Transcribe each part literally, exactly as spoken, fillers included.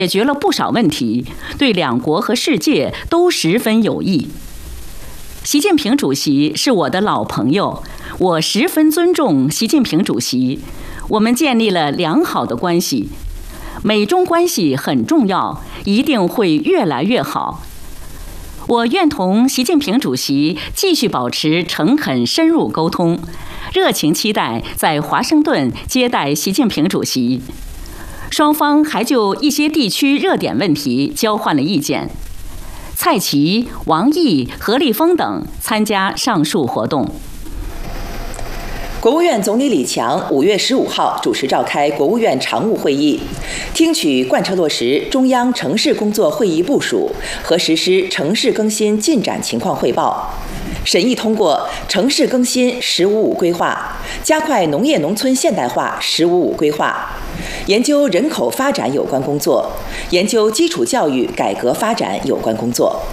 解决了不少问题，对两国和世界都十分有益。习近平主席是我的老朋友，我十分尊重习近平主席，我们建立了良好的关系。美中关系很重要，一定会越来越好。我愿同习近平主席继续保持诚恳深入沟通，热情期待在华盛顿接待习近平主席。双方还就一些地区热点问题交换了意见。蔡奇、王毅、何立峰等参加上述活动。 国务院总理李强五月十五号主持召开国务院常务会议，听取贯彻落实中央城市工作会议部署和实施城市更新进展情况汇报，审议通过城市更新“十五五”规划，加快农业农村现代化“十五五”规划，研究人口发展有关工作，研究基础教育改革发展有关工作。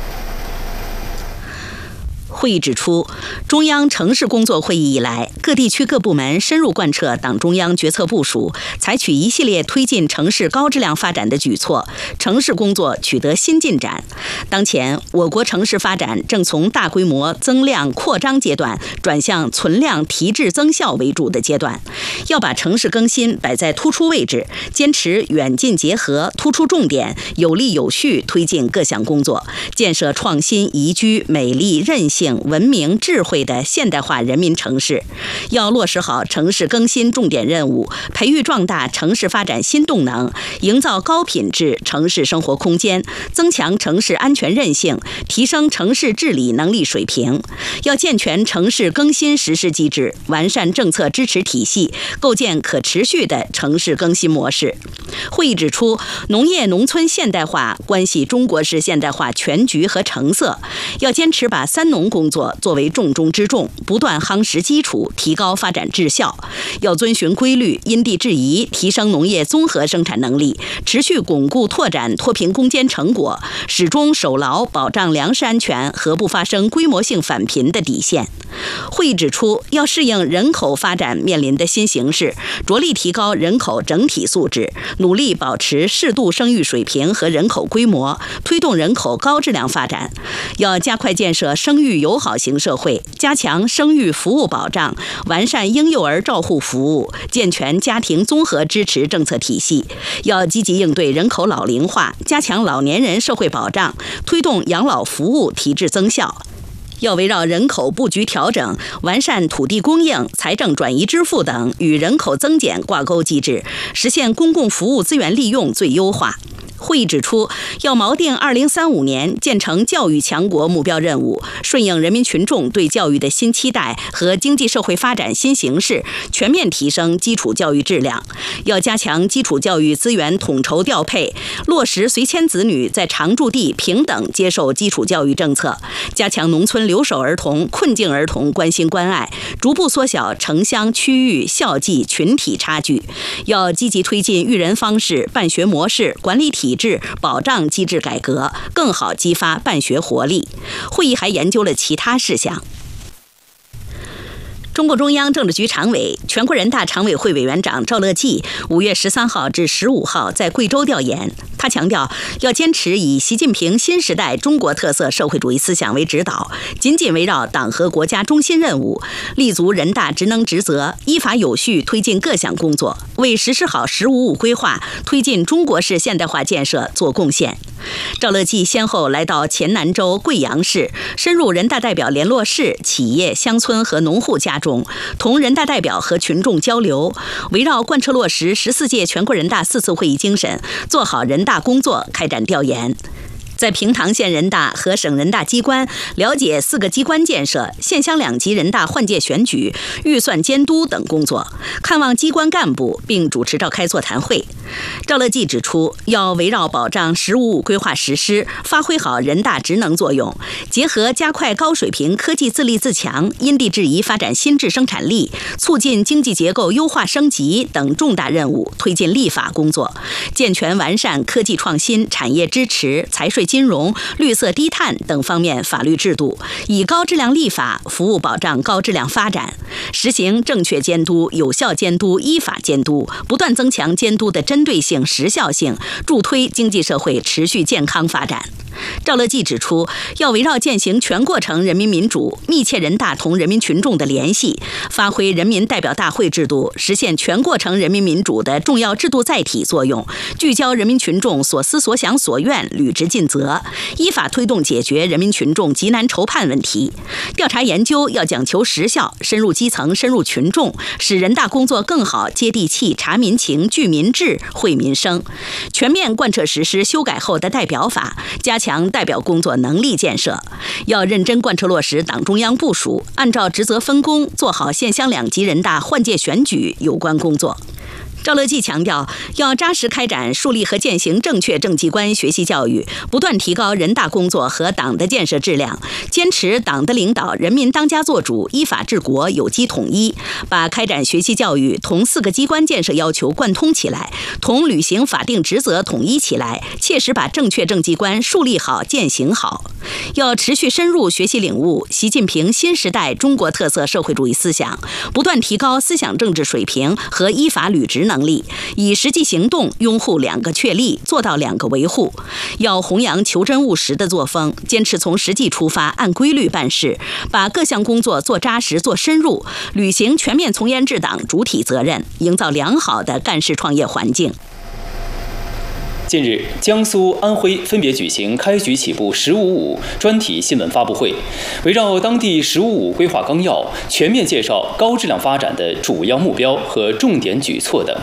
会议指出，中央城市工作会议以来，各地区各部门深入贯彻党中央决策部署，采取一系列推进城市高质量发展的举措，城市工作取得新进展。当前，我国城市发展正从大规模增量扩张阶段转向存量提质增效为主的阶段，要把城市更新摆在突出位置，坚持远近结合、突出重点，有力有序推进各项工作，建设创新、宜居、美丽、韧性、文明、智慧的现代化人民城市。要落实好城市更新重点任务，培育壮大城市发展新动能，营造高品质城市生活空间，增强城市安全韧性，提升城市治理能力水平。要健全城市更新实施机制，完善政策支持体系，构建可持续的城市更新模式。会议指出，农业农村现代化关系中国式现代化全局和成色，要坚持把三农工作作为重中之重，不断夯实基础，提高发展质效。要遵循规律，因地制宜，提升农业综合生产能力，持续巩固拓展脱贫攻坚成果，始终守牢保障粮食安全和不发生规模性返贫的底线。会议指出，要适应人口发展面临的新形势，着力提高人口整体素质，努力保持适度生育水平和人口规模，推动人口高质量发展。要加快建设生育友好型社会，加强生育服务保障，完善婴幼儿照护服务，健全家庭综合支持政策体系。要积极应对人口老龄化，加强老年人社会保障，推动养老服务提质增效。要围绕人口布局调整，完善土地供应、财政转移支付等与人口增减挂钩机制，实现公共服务资源利用最优化。会议指出，要锚定二零三五年建成教育强国目标任务，顺应人民群众对教育的新期待和经济社会发展新形势，全面提升基础教育质量。要加强基础教育资源统筹调配，落实随迁子女在常住地平等接受基础教育政策，加强农村留守儿童、困境儿童关心关爱，逐步缩小城乡区域校际群体差距。要积极推进育人方式、办学模式、管理体体制保障机制改革，更好激发办学活力。会议还研究了其他事项。中共中央政治局常委、全国人大常委会委员长赵乐际五月十三号至十五号在贵州调研。他强调，要坚持以习近平新时代中国特色社会主义思想为指导，紧紧围绕党和国家中心任务，立足人大职能职责，依法有序推进各项工作，为实施好“十五五”规划、推进中国式现代化建设做贡献。赵乐际先后来到黔南州、贵阳市，深入人大代表联络室、企业、乡村和农户家中，同人大代表和群众交流，围绕贯彻落实十四届全国人大四次会议精神，做好人大工作开展调研。在平塘县人大和省人大机关了解四个机关建设、县乡两级人大换届选举、预算监督等工作，看望机关干部，并主持召开座谈会。赵乐际指出，要围绕保障“十五五”规划实施，发挥好人大职能作用，结合加快高水平科技自立自强、因地制宜发展新质生产力、促进经济结构优化升级等重大任务，推进立法工作，健全完善科技创新、产业支持、财税金融、绿色低碳等方面法律制度，以高质量立法服务保障高质量发展，实行正确监督、有效监督、依法监督，不断增强监督的针对性、时效性，助推经济社会持续健康发展。赵乐际指出，要围绕践行全过程人民民主，密切人大同人民群众的联系，发挥人民代表大会制度实现全过程人民民主的重要制度载体作用，聚焦人民群众所思所想所愿，履职尽责，依法推动解决人民群众急难愁盼问题。调查研究要讲求实效，深入基层，深入群众，使人大工作更好、接地气、察民情、聚民智、惠民生。全面贯彻实施修改后的代表法，加强强代表工作能力建设，要认真贯彻落实党中央部署，按照职责分工做好县乡两级人大换届选举有关工作。赵乐际强调，要扎实开展树立和践行正确政绩观学习教育，不断提高人大工作和党的建设质量，坚持党的领导、人民当家作主、依法治国有机统一，把开展学习教育同四个机关建设要求贯通起来，同履行法定职责统一起来，切实把正确政绩观树立好、践行好。要持续深入学习领悟习近平新时代中国特色社会主义思想，不断提高思想政治水平和依法履职能力，以实际行动拥护两个确立，做到两个维护。要弘扬求真务实的作风，坚持从实际出发，按规律办事，把各项工作做扎实、做深入，履行全面从严治党主体责任，营造良好的干事创业环境。 近日，江苏、安徽分别举行开局起步“十五五”专题新闻发布会，围绕当地“十五五”规划纲要，全面介绍高质量发展的主要目标和重点举措等。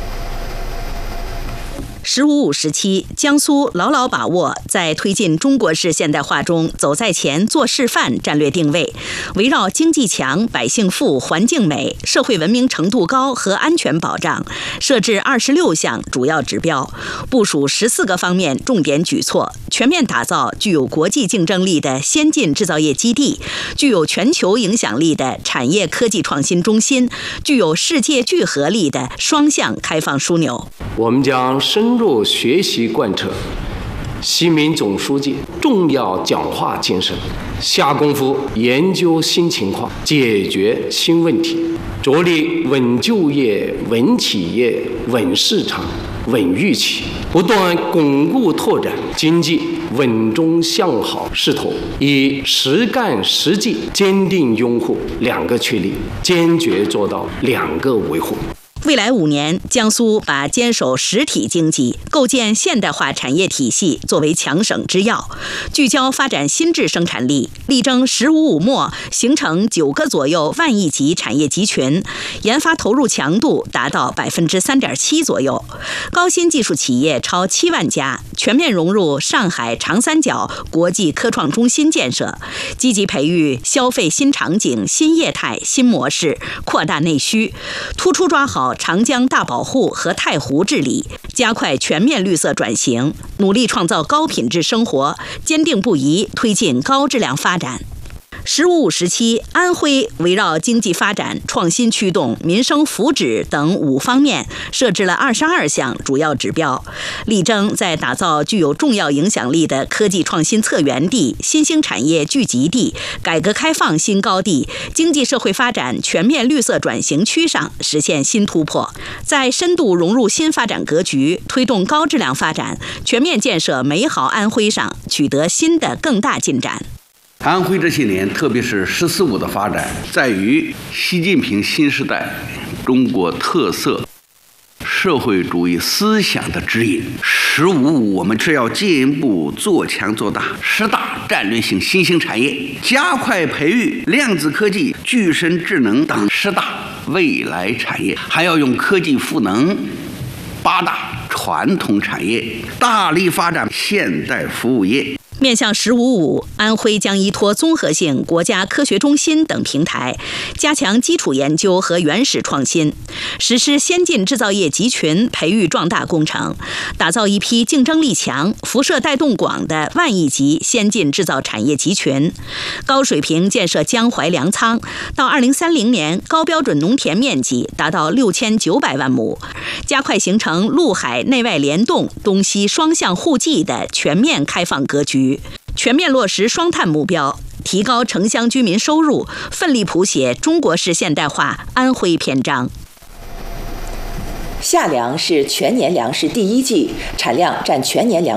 十五五时期，江苏牢牢把握在推进中国式现代化中走在前、做示范战略定位，围绕经济强、百姓富、环境美、社会文明程度高和安全保障，设置二十六项主要指标，部署十四个方面重点举措，全面打造具有国际竞争力的先进制造业基地，具有全球影响力的产业科技创新中心，具有世界聚合力的双向开放枢纽。 我们将深入学习贯彻习民总书记重要讲话精神，下功夫研究新情况，解决新问题，着力稳就业、稳企业、稳市场、稳预期，不断巩固拓展经济稳中向好势头，以实干实际坚定拥护两个确立，坚决做到两个维护。 未来五年，江苏把坚守实体经济、构建现代化产业体系作为强省之要，聚焦发展新质生产力，力争“十五五”末形成九个左右万亿级产业集群，研发投入强度达到百分之三点七左右，高新技术企业超七万家，全面融入上海、长三角国际科创中心建设，积极培育消费新场景、新业态、新模式，扩大内需，突出抓好长江大保护和太湖治理，加快全面绿色转型，努力创造高品质生活，坚定不移推进高质量发展。十五五时期，安徽围绕经济发展、创新驱动、民生福祉等五方面，设置了二十二项主要指标，力争在打造具有重要影响力的科技创新策源地、新兴产业聚集地、改革开放新高地、经济社会发展全面绿色转型区上实现新突破，在深度融入新发展格局、推动高质量发展、全面建设美好安徽上取得新的更大进展。 安徽这些年，特别是“十四五”的发展，在于习近平新时代中国特色社会主义思想的指引。十五五，我们是要进一步做强做大十大战略性新兴产业，加快培育量子科技、具身智能等十大未来产业，还要用科技赋能八大传统产业，大力发展现代服务业。 面向“十五五”，安徽将依托综合性国家科学中心等平台，加强基础研究和原始创新，实施先进制造业集群培育壮大工程，打造一批竞争力强、辐射带动广的万亿级先进制造产业集群，高水平建设江淮粮仓，到二零三零年高标准农田面积达到六千九百万亩，加快形成陆海内外联动、东西双向互济的全面开放格局。全面落实双碳目标，提高城乡居民收入，奋力谱写中国式现代化安徽篇章。 夏粮是全年粮食第一季，产量占全年粮